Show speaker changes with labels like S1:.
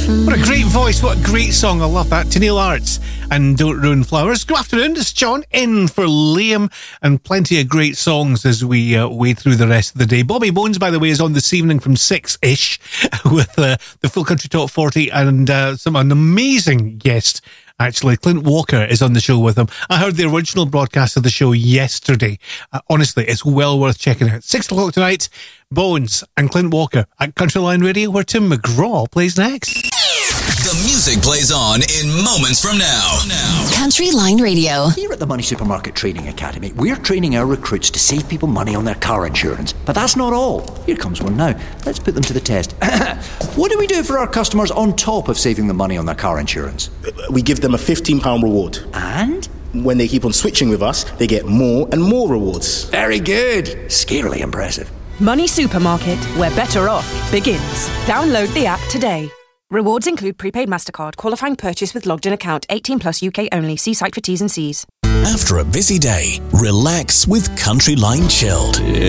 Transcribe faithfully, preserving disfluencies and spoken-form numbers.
S1: What a great voice, what a great song. I love that. To Neil Arts and Don't Ruin Flowers. Good afternoon, this is John in for Liam, and plenty of great songs as we uh, wade through the rest of the day. Bobby Bones, by the way, is on this evening from six-ish with uh, the Full Country Top forty and uh, some an amazing guest. Actually, Clint Walker is on the show with him. I heard the original broadcast of the show yesterday. Uh, honestly, it's well worth checking out. Six o'clock tonight, Bones and Clint Walker at Countryline Radio, where Tim McGraw plays next.
S2: The music plays on in moments from now. now.
S3: Countryline Radio.
S4: Here at the Money Supermarket Training Academy, we're training our recruits to save people money on their car insurance. But that's not all. Here comes one now. Let's put them to the test. What do we do for our customers on top of saving them money on their car insurance?
S5: We give them a fifteen pounds reward.
S4: And?
S5: When they keep on switching with us, they get more and more rewards.
S4: Very good. Scarily impressive.
S6: Money Supermarket, where better off begins. Download the app today. Rewards include prepaid MasterCard, qualifying purchase with logged in account, eighteen plus U K only. See site for T's and C's.
S2: After a busy day, relax with Countryline Chilled.